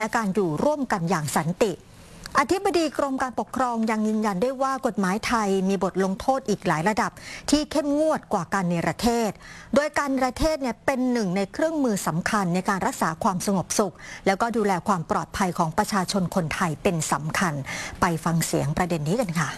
และการอยู่ร่วมกันอย่างสันติอธิบดีกรมการปกครองยังยืนยันได้ว่ากฎหมายไทยมีบทลงโทษอีกหลายระดับที่เข้มงวดกว่าการเนรเทศโดยการเนรเทศเป็นหนึ่งในเครื่องมือสำคัญในการรักษาความสงบสุขแล้วก็ดูแลความปลอดภัยของประชาชนคนไทยเป็นสำคัญไปฟังเสียงประเด็นนี้กันค่ะ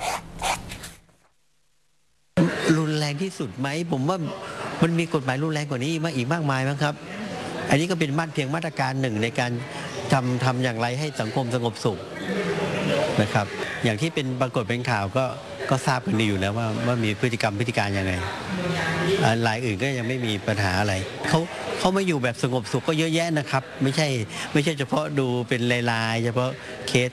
รุนแรงที่สุดไหมผมว่ามันมีกฎหมายรุนแรงกว่านี้มาอีกมากมายมั้งครับอันนี้ก็เป็นเพียงมาตรการหนึ่งในการทำอย่างไรให้สังคมสงบสุขนะครับอย่างที่เป็นปรากฏเป็นข่าวก็ทราบกันดีอยู่แล้วว่ามีพฤติการยังไงรายอื่นก็ยังไม่มีปัญหาอะไรเขาไม่อยู่แบบสงบสุขก็เยอะแยะนะครับไม่ใช่เฉพาะดูเป็นรายเฉพาะเคส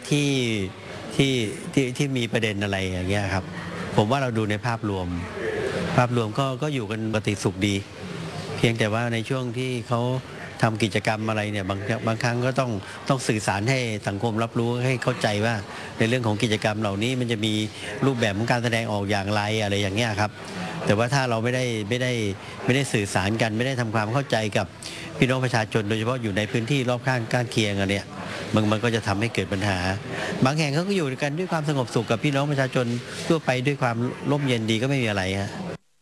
ที่มีประเด็นอะไรอย่างเงี้ยครับผมว่าเราดูในภาพรวมก็อยู่กันปกติสุขดีเพียงแต่ว่าในช่วงที่เขาทำกิจกรรมอะไรเนี่ยบางครั้งก็ต้องสื่อสารให้สังคมรับรู้ให้เข้าใจว่าในเรื่องของกิจกรรมเหล่านี้มันจะมีรูปแบบของการแสดงออกอย่างไรอะไรอย่างเงี้ยครับแต่ว่าถ้าเราไม่ได้สื่อสารกันไม่ได้ทำความเข้าใจกับพี่น้องประชาชนโดยเฉพาะอยู่ในพื้นที่รอบข้างใกล้เคียงกันเนี่ยมันก็จะทำให้เกิดปัญหาบางแห่งเขาก็อยู่กันด้วยความสงบสุขกับพี่น้องประชาชนทั่วไปด้วยความร่มเย็นดีก็ไม่มีอะไรฮะ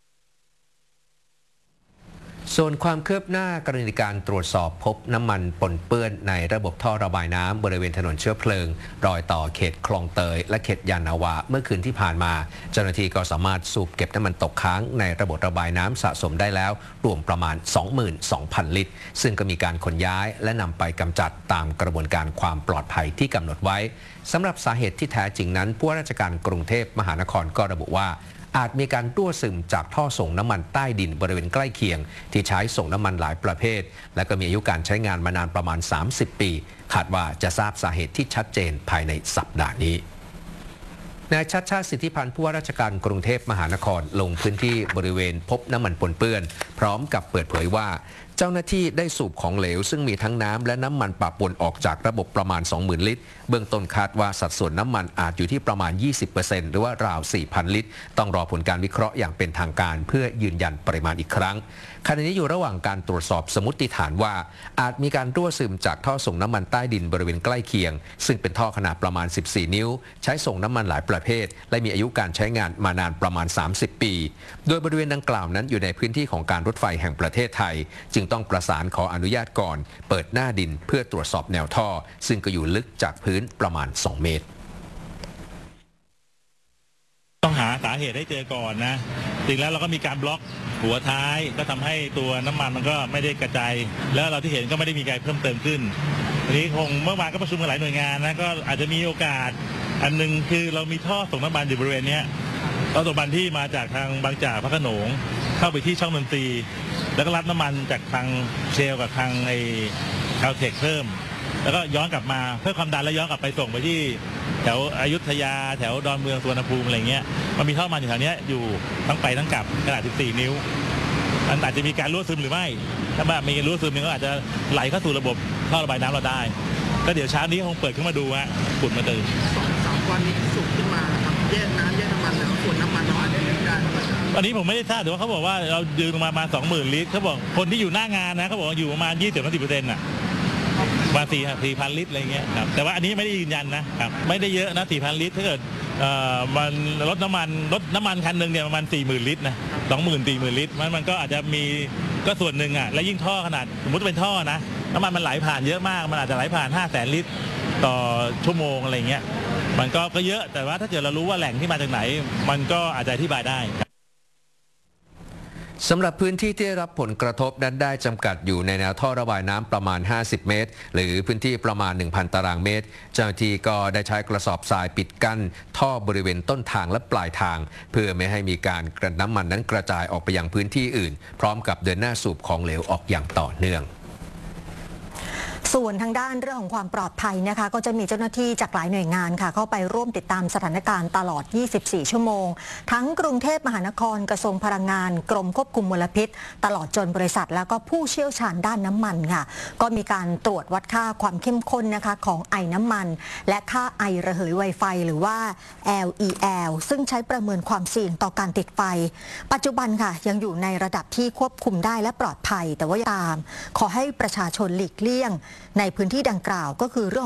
ส่วนความคืบหน้ากรณีการตรวจสอบพบน้ำมันปนเปื้อนในระบบท่อระบายน้ำบริเวณถนนเชื้อเพลิงรอยต่อเขตคลองเตยและเขตยานนาวาเมื่อคืนที่ผ่านมาเจ้าหน้าที่ก็สามารถสูบเก็บน้ำมันตกค้างในระบบระบายน้ำสะสมได้แล้วรวมประมาณ 22,000 ลิตรซึ่งก็มีการขนย้ายและนำไปกำจัดตามกระบวนการความปลอดภัยที่กำหนดไว้สำหรับสาเหตุที่แท้จริงนั้นผู้ว่าราชการกรุงเทพมหานครก็ระบุว่าอาจมีการรั่วซึมจากท่อส่งน้ำมันใต้ดินบริเวณใกล้เคียงที่ใช้ส่งน้ำมันหลายประเภทและก็มีอายุการใช้งานมานานประมาณ30 ปีคาดว่าจะทราบสาเหตุที่ชัดเจนภายในสัปดาห์นี้นายชัชชาติสิทธิพันธ์ผู้ว่าราชการกรุงเทพมหานครลงพื้นที่บริเวณพบน้ำมันปนเปื้อนพร้อมกับเปิดเผยว่าเจ้าหน้าที่ได้สูบของเหลวซึ่งมีทั้งน้ำและน้ำมันปะปนออกจากระบบประมาณ 20,000 ลิตรเบื้องต้นคาดว่าสัดส่วนน้ำมันอาจอยู่ที่ประมาณ 20% หรือว่าราว 4,000 ลิตรต้องรอผลการวิเคราะห์อย่างเป็นทางการเพื่อยืนยันปริมาณอีกครั้งขณะนี้อยู่ระหว่างการตรวจสอบสมมติฐานว่าอาจมีการรั่วซึมจากท่อส่งน้ำมันใต้ดินบริเวณใกล้เคียงซึ่งเป็นท่อขนาดประมาณ 14 นิ้วใช้ส่งน้ำมันหลายประเภทและมีอายุการใช้งานมานานประมาณ 30 ปีโดยบริเวณดังกล่าวนั้นอยู่ในพื้นที่ของการรถไฟแห่งประเทศไทยจึงต้องประสานขออนุญาตก่อนเปิดหน้าดินเพื่อตรวจสอบแนวท่อซึ่งก็อยู่ลึกจากพื้นประมาณ 2 เมตรต้องหาสาเหตุให้เจอก่อนนะจริงแล้วเราก็มีการบล็อกหัวท้ายก็ทำให้ตัวน้ำมันมันก็ไม่ได้กระจายแล้วเราที่เห็นก็ไม่ได้มีการเพิ่มเติมขึ้นทีนี้คงเมื่อวานก็ประชุมกันหลายหน่วยงานนะก็อาจจะมีโอกาสอันนึงคือเรามีท่อส่งน้ำมันอยู่บริเวณนี้ท่อส่งน้ำมันที่มาจากทางบางจากพระโขนงเข้าไปที่ช่องดนตรีแล้วก็รับน้ำมันจากทางเชลกับทางไอคาลเทคเพิ่มแล้วก็ย้อนกลับมาเพื่อความดันแล้วย้อนกลับไปส่งไปที่แถวอยุธยาแถวดอนเมืองสุวรรณภูมิอะไรเงี้ยมันมีท่อมันอยู่แถวนี้อยู่ทั้งไปทั้งกลับขนาด14 นิ้วมันอาจจะมีการรั่วซึมหรือไม่ถ้ามีรั่วซึมมันก็อาจจะไหลเข้าสู่ระบบท่อระบายน้ำเราได้ก็เดี๋ยวเช้านี้คงเปิดขึ้นมาดูฮะขุดมาตื่น 2-3 วันนี้สูบขึ้นมาครับแยกน้ำแยกน้ำมันแล้วส่วนน้ำมันได้อันนี้ผมไม่ได้ทราบแต่ว่าเขาบอกว่าเรายืนมา 20,000 ลิตรเขาบอกคนที่อยู่หน้างานนะเขาบอกอยู่ประมาณ 20-30% น่ะมา4,000 ลิตรอะไรเงี้ยครับแต่ว่าอันนี้ไม่ได้ยืนยันนะครับไม่ได้เยอะนะ 4,000 ลิตรถ้าเกิดมันรถน้ำมันคันหนึ่งเนี่ยประมาณ 40,000 ลิตรนะ 20,000-40,000 ลิตรมันก็อาจจะมีก็ส่วนหนึ่งอ่ะและยิ่งท่อขนาดสมมติเป็นท่อนะน้ำมันไหลผ่านเยอะมากมันอาจจะไหลผ่าน 500,000 ลิตรต่อชั่วโมงอะไรเงี้ยมันก็เยอะแต่ว่าถ้าเกิดเรารู้ว่าแหล่งที่มาจากไหนมันก็อาจจะอธิบายได้สำหรับพื้นที่ที่ได้รับผลกระทบนั้นได้จำกัดอยู่ในแนวท่อระบายน้ำประมาณ50 เมตรหรือพื้นที่ประมาณ 1,000 ตารางเมตรเจ้าหน้าที่ก็ได้ใช้กระสอบทรายปิดกั้นท่อบริเวณต้นทางและปลายทางเพื่อไม่ให้มีการกระน้ำมันนั้นกระจายออกไปยังพื้นที่อื่นพร้อมกับเดินหน้าสูบของเหลวออกอย่างต่อเนื่องส่วนทางด้านเรื่องของความปลอดภัยนะคะก็จะมีเจ้าหน้าที่จากหลายหน่วยงานค่ะเข้าไปร่วมติดตามสถานการณ์ตลอด 24 ชั่วโมงทั้งกรุงเทพมหานครกระทรวงพลังงานกรมควบคุมมลพิษตลอดจนบริษัทแล้วก็ผู้เชี่ยวชาญด้านน้ำมันค่ะก็มีการตรวจวัดค่าความเข้มข้นนะคะของไอน้ำมันและค่าไอระเหยไวไฟหรือว่า LEL ซึ่งใช้ประเมินความเสี่ยงต่อการติดไฟปัจจุบันค่ะยังอยู่ในระดับที่ควบคุมได้และปลอดภัยแต่ว่าตามขอให้ประชาชนหลีกเลี่ยงในพื้นที่ดังกล่าวก็คือเรื่อง